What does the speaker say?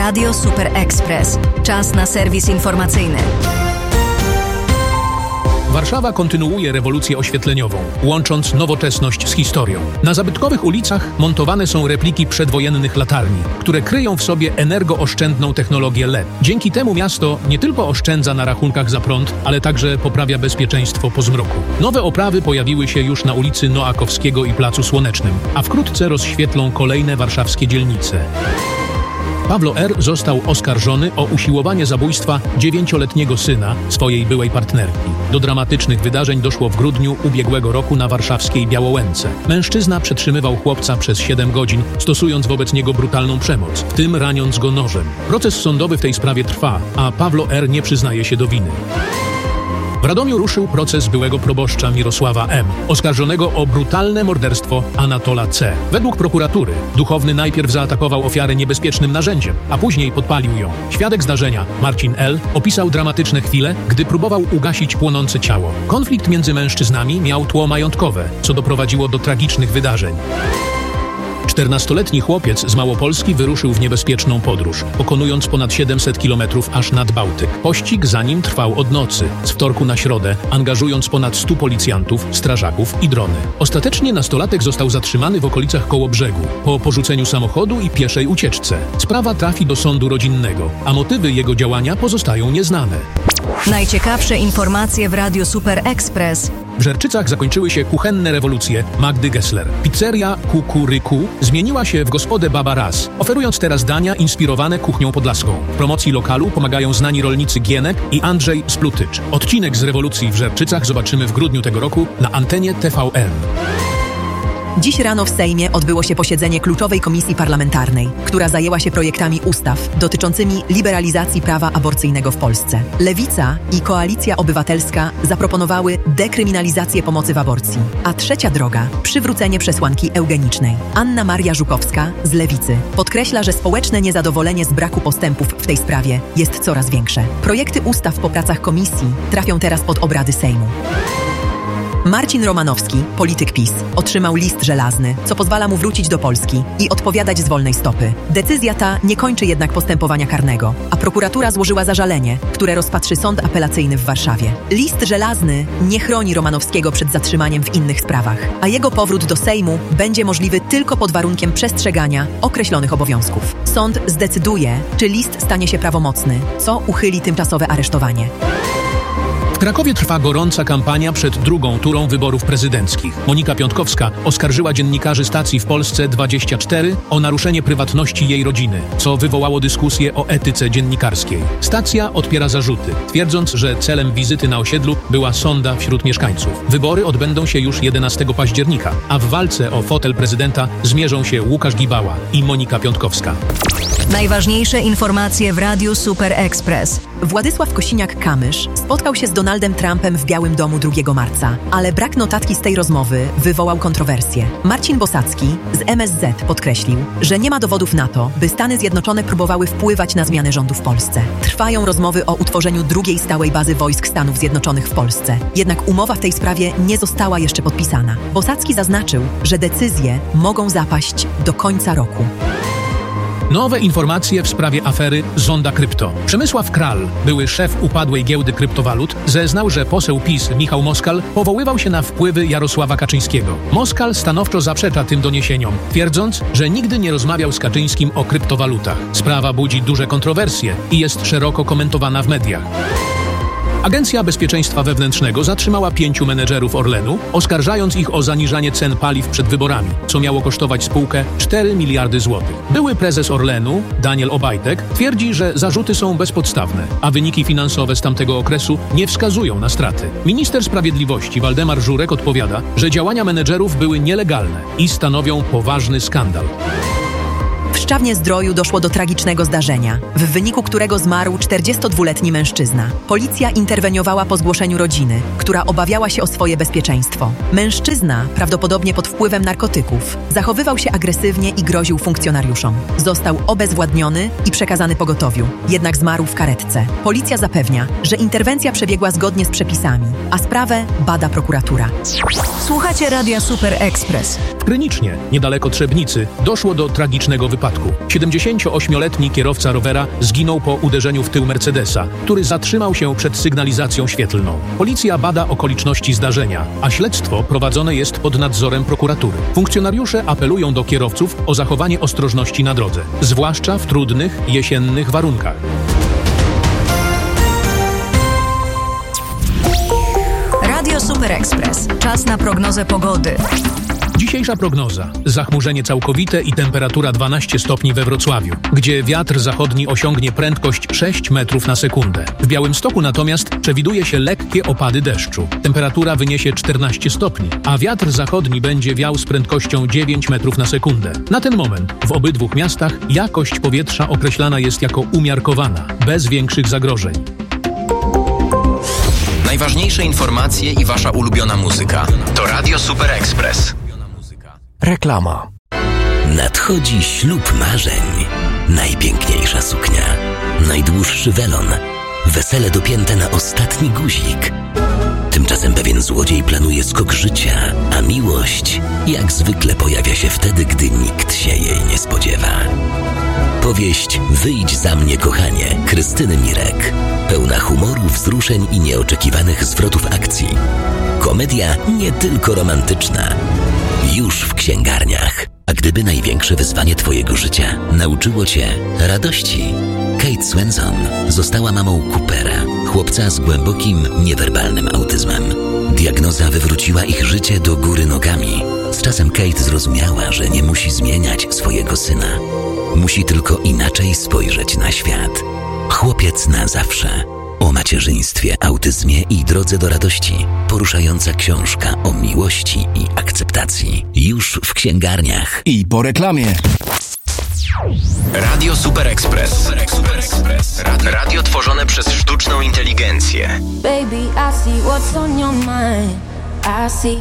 Radio Super Express. Czas na serwis informacyjny. Warszawa kontynuuje rewolucję oświetleniową, łącząc nowoczesność z historią. Na zabytkowych ulicach montowane są repliki przedwojennych latarni, które kryją w sobie energooszczędną technologię LED. Dzięki temu miasto nie tylko oszczędza na rachunkach za prąd, ale także poprawia bezpieczeństwo po zmroku. Nowe oprawy pojawiły się już na ulicy Noakowskiego i Placu Słonecznym, a wkrótce rozświetlą kolejne warszawskie dzielnice. Pawlo R. został oskarżony o usiłowanie zabójstwa 9-letniego syna swojej byłej partnerki. Do dramatycznych wydarzeń doszło w grudniu ubiegłego roku na warszawskiej Białołęce. Mężczyzna przetrzymywał chłopca przez 7 godzin, stosując wobec niego brutalną przemoc, w tym raniąc go nożem. Proces sądowy w tej sprawie trwa, a Pawlo R. nie przyznaje się do winy. W Radomiu ruszył proces byłego proboszcza Mirosława M., oskarżonego o brutalne morderstwo Anatola C. Według prokuratury duchowny najpierw zaatakował ofiarę niebezpiecznym narzędziem, a później podpalił ją. Świadek zdarzenia, Marcin L., opisał dramatyczne chwile, gdy próbował ugasić płonące ciało. Konflikt między mężczyznami miał tło majątkowe, co doprowadziło do tragicznych wydarzeń. 14-letni chłopiec z Małopolski wyruszył w niebezpieczną podróż, pokonując ponad 700 km aż nad Bałtyk. Pościg za nim trwał od nocy, z wtorku na środę, angażując ponad 100 policjantów, strażaków i drony. Ostatecznie nastolatek został zatrzymany w okolicach Kołobrzegu, po porzuceniu samochodu i pieszej ucieczce. Sprawa trafi do sądu rodzinnego, a motywy jego działania pozostają nieznane. Najciekawsze informacje w Radiu Super Express. W Żerczycach zakończyły się kuchenne rewolucje Magdy Gessler. Pizzeria Kukuryku zmieniła się w gospodę Baba Raz, oferując teraz dania inspirowane kuchnią podlaską. W promocji lokalu pomagają znani rolnicy Gienek i Andrzej Splutycz. Odcinek z rewolucji w Żerczycach zobaczymy w grudniu tego roku na antenie TVN. Dziś rano w Sejmie odbyło się posiedzenie kluczowej komisji parlamentarnej, która zajęła się projektami ustaw dotyczącymi liberalizacji prawa aborcyjnego w Polsce. Lewica i Koalicja Obywatelska zaproponowały dekryminalizację pomocy w aborcji, a Trzecia Droga – przywrócenie przesłanki eugenicznej. Anna Maria Żukowska z Lewicy podkreśla, że społeczne niezadowolenie z braku postępów w tej sprawie jest coraz większe. Projekty ustaw po pracach komisji trafią teraz pod obrady Sejmu. Marcin Romanowski, polityk PiS, otrzymał list żelazny, co pozwala mu wrócić do Polski i odpowiadać z wolnej stopy. Decyzja ta nie kończy jednak postępowania karnego, a prokuratura złożyła zażalenie, które rozpatrzy sąd apelacyjny w Warszawie. List żelazny nie chroni Romanowskiego przed zatrzymaniem w innych sprawach, a jego powrót do Sejmu będzie możliwy tylko pod warunkiem przestrzegania określonych obowiązków. Sąd zdecyduje, czy list stanie się prawomocny, co uchyli tymczasowe aresztowanie. W Krakowie trwa gorąca kampania przed drugą turą wyborów prezydenckich. Monika Piątkowska oskarżyła dziennikarzy stacji w Polsce 24 o naruszenie prywatności jej rodziny, co wywołało dyskusję o etyce dziennikarskiej. Stacja odpiera zarzuty, twierdząc, że celem wizyty na osiedlu była sonda wśród mieszkańców. Wybory odbędą się już 11 października, a w walce o fotel prezydenta zmierzą się Łukasz Gibała i Monika Piątkowska. Najważniejsze informacje w Radiu Super Express. Władysław Kosiniak-Kamysz spotkał się z Donaldem Trumpem w Białym Domu 2 marca, ale brak notatki z tej rozmowy wywołał kontrowersję. Marcin Bosacki z MSZ podkreślił, że nie ma dowodów na to, by Stany Zjednoczone próbowały wpływać na zmianę rządu w Polsce. Trwają rozmowy o utworzeniu drugiej stałej bazy wojsk Stanów Zjednoczonych w Polsce. Jednak umowa w tej sprawie nie została jeszcze podpisana. Bosacki zaznaczył, że decyzje mogą zapaść do końca roku. Nowe informacje w sprawie afery Zonda Krypto. Przemysław Kral, były szef upadłej giełdy kryptowalut, zeznał, że poseł PiS Michał Moskal powoływał się na wpływy Jarosława Kaczyńskiego. Moskal stanowczo zaprzecza tym doniesieniom, twierdząc, że nigdy nie rozmawiał z Kaczyńskim o kryptowalutach. Sprawa budzi duże kontrowersje i jest szeroko komentowana w mediach. Agencja Bezpieczeństwa Wewnętrznego zatrzymała 5 menedżerów Orlenu, oskarżając ich o zaniżanie cen paliw przed wyborami, co miało kosztować spółkę 4 miliardy złotych. Były prezes Orlenu, Daniel Obajtek, twierdzi, że zarzuty są bezpodstawne, a wyniki finansowe z tamtego okresu nie wskazują na straty. Minister Sprawiedliwości Waldemar Żurek odpowiada, że działania menedżerów były nielegalne i stanowią poważny skandal. W Szczawnie-Zdroju doszło do tragicznego zdarzenia, w wyniku którego zmarł 42-letni mężczyzna. Policja interweniowała po zgłoszeniu rodziny, która obawiała się o swoje bezpieczeństwo. Mężczyzna, prawdopodobnie pod wpływem narkotyków, zachowywał się agresywnie i groził funkcjonariuszom. Został obezwładniony i przekazany pogotowiu, jednak zmarł w karetce. Policja zapewnia, że interwencja przebiegła zgodnie z przepisami, a sprawę bada prokuratura. Słuchacie Radia Super Express. Krynicznie, niedaleko Trzebnicy, doszło do tragicznego wypadku. 78-letni kierowca rowera zginął po uderzeniu w tył Mercedesa, który zatrzymał się przed sygnalizacją świetlną. Policja bada okoliczności zdarzenia, a śledztwo prowadzone jest pod nadzorem prokuratury. Funkcjonariusze apelują do kierowców o zachowanie ostrożności na drodze, zwłaszcza w trudnych, jesiennych warunkach. Radio Super Express. Czas na prognozę pogody. Dzisiejsza prognoza. Zachmurzenie całkowite i temperatura 12 stopni we Wrocławiu, gdzie wiatr zachodni osiągnie prędkość 6 metrów na sekundę. W Białymstoku natomiast przewiduje się lekkie opady deszczu. Temperatura wyniesie 14 stopni, a wiatr zachodni będzie wiał z prędkością 9 metrów na sekundę. Na ten moment w obydwu miastach jakość powietrza określana jest jako umiarkowana, bez większych zagrożeń. Najważniejsze informacje i wasza ulubiona muzyka. To Radio Super Express. Reklama. Nadchodzi ślub marzeń. Najpiękniejsza suknia. Najdłuższy welon. Wesele dopięte na ostatni guzik. Tymczasem pewien złodziej planuje skok życia, a miłość jak zwykle pojawia się wtedy, gdy nikt się jej nie spodziewa. Powieść Wyjdź za mnie, kochanie, Krystyny Mirek. Pełna humoru, wzruszeń i nieoczekiwanych zwrotów akcji. Komedia nie tylko romantyczna. Już w księgarniach. A gdyby największe wyzwanie twojego życia nauczyło cię radości? Kate Swenson została mamą Coopera, chłopca z głębokim, niewerbalnym autyzmem. Diagnoza wywróciła ich życie do góry nogami. Z czasem Kate zrozumiała, że nie musi zmieniać swojego syna. Musi tylko inaczej spojrzeć na świat. Chłopiec na zawsze. O macierzyństwie, autyzmie i drodze do radości. Poruszająca książka o miłości i akceptacji. Już w księgarniach. I po reklamie. Radio Super Express. Radio tworzone przez sztuczną inteligencję. Baby, I see what's on your mind. I see